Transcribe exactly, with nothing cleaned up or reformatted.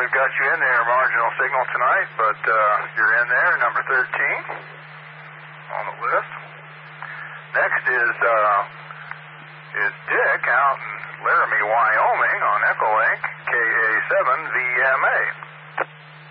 we've got you in there, marginal signal tonight, but uh, you're in there, number thirteen on the list. Next is uh, is Dick out in Laramie, Wyoming on Echolink K A seven V M A.